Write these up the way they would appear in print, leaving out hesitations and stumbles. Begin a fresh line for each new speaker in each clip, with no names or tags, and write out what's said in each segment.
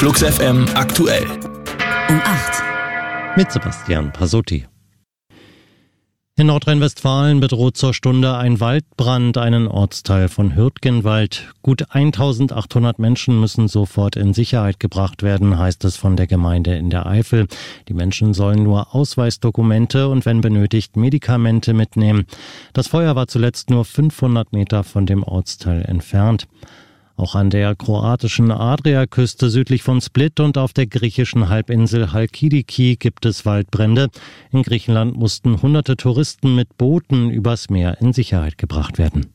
Flux FM aktuell.
Um 8.
Mit Sebastian Pasotti. In Nordrhein-Westfalen bedroht zur Stunde ein Waldbrand einen Ortsteil von Hürtgenwald. Gut 1800 Menschen müssen sofort in Sicherheit gebracht werden, heißt es von der Gemeinde in der Eifel. Die Menschen sollen nur Ausweisdokumente und wenn benötigt Medikamente mitnehmen. Das Feuer war zuletzt nur 500 Meter von dem Ortsteil entfernt. Auch an der kroatischen Adriaküste südlich von Split und auf der griechischen Halbinsel Halkidiki gibt es Waldbrände. In Griechenland mussten hunderte Touristen mit Booten übers Meer in Sicherheit gebracht werden.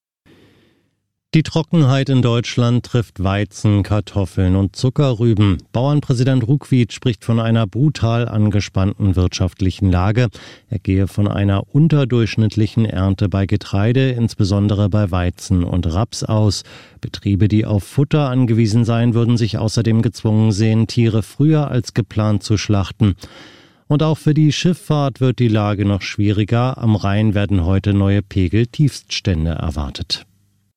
Die Trockenheit in Deutschland trifft Weizen, Kartoffeln und Zuckerrüben. Bauernpräsident Ruckwied spricht von einer brutal angespannten wirtschaftlichen Lage. Er gehe von einer unterdurchschnittlichen Ernte bei Getreide, insbesondere bei Weizen und Raps aus. Betriebe, die auf Futter angewiesen seien, würden sich außerdem gezwungen sehen, Tiere früher als geplant zu schlachten. Und auch für die Schifffahrt wird die Lage noch schwieriger. Am Rhein werden heute neue Pegeltiefststände erwartet.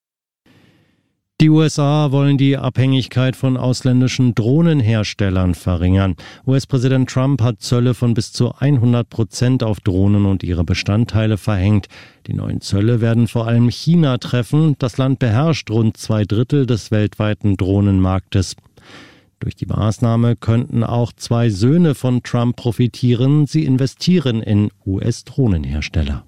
Die USA wollen die Abhängigkeit von ausländischen Drohnenherstellern verringern. US-Präsident Trump hat Zölle von bis zu 100% auf Drohnen und ihre Bestandteile verhängt. Die neuen Zölle werden vor allem China treffen. Das Land beherrscht rund 2/3 des weltweiten Drohnenmarktes. Durch die Maßnahme könnten auch 2 Söhne von Trump profitieren. Sie investieren in US-Drohnenhersteller.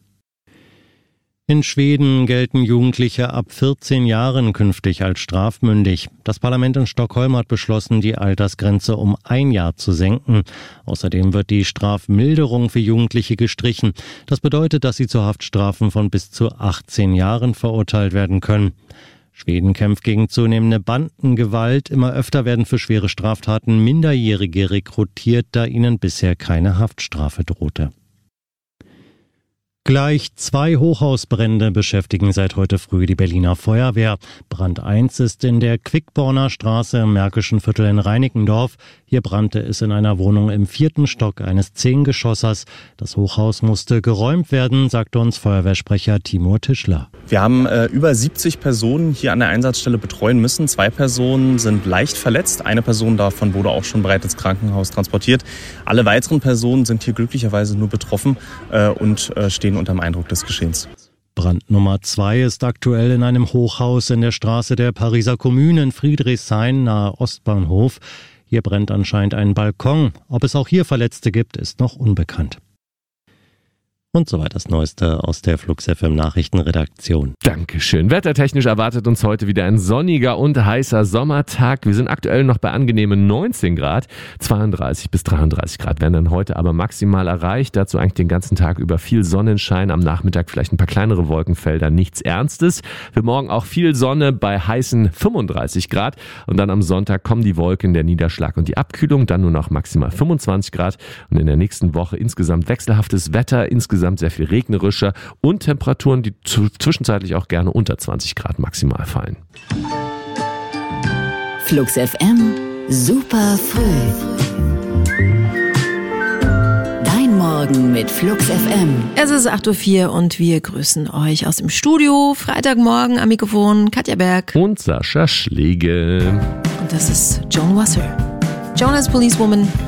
In Schweden gelten Jugendliche ab 14 Jahren künftig als strafmündig. Das Parlament in Stockholm hat beschlossen, die Altersgrenze um 1 Jahr zu senken. Außerdem wird die Strafmilderung für Jugendliche gestrichen. Das bedeutet, dass sie zu Haftstrafen von bis zu 18 Jahren verurteilt werden können. Schweden kämpft gegen zunehmende Bandengewalt. Immer öfter werden für schwere Straftaten Minderjährige rekrutiert, da ihnen bisher keine Haftstrafe drohte. Gleich 2 Hochhausbrände beschäftigen seit heute früh die Berliner Feuerwehr. Brand 1 ist in der Quickborner Straße im Märkischen Viertel in Reinickendorf. Hier brannte es in einer Wohnung im 4. Stock eines 10-Geschossers. Das Hochhaus musste geräumt werden, sagte uns Feuerwehrsprecher Timur Tischler.
Wir haben über 70 Personen hier an der Einsatzstelle betreuen müssen. 2 Personen sind leicht verletzt. Eine Person davon wurde auch schon bereits ins Krankenhaus transportiert. Alle weiteren Personen sind hier glücklicherweise nur betroffen und stehen unter dem Eindruck des Geschehens.
Brand Nummer 2 ist aktuell in einem Hochhaus in der Straße der Pariser Kommune in Friedrichshain nahe Ostbahnhof. Hier brennt anscheinend ein Balkon. Ob es auch hier Verletzte gibt, ist noch unbekannt. Und soweit das Neueste aus der Flux FM Nachrichtenredaktion.
Dankeschön. Wettertechnisch erwartet uns heute wieder ein sonniger und heißer Sommertag. Wir sind aktuell noch bei angenehmen 19 Grad. 32 bis 33 Grad werden dann heute aber maximal erreicht. Dazu eigentlich den ganzen Tag über viel Sonnenschein. Am Nachmittag vielleicht ein paar kleinere Wolkenfelder. Nichts Ernstes. Für morgen auch viel Sonne bei heißen 35 Grad. Und dann am Sonntag kommen die Wolken, der Niederschlag und die Abkühlung. Dann nur noch maximal 25 Grad. Und in der nächsten Woche insgesamt wechselhaftes Wetter. Insgesamt sehr viel regnerischer und Temperaturen, die zwischenzeitlich auch gerne unter 20 Grad maximal fallen.
Flux FM, super früh. Dein Morgen mit Flux FM.
Es ist 8:04 Uhr und wir grüßen euch aus dem Studio. Freitagmorgen am Mikrofon Katja Berg.
Und Sascha Schlegel.
Und das ist Joan Wasser. Joan as Policewoman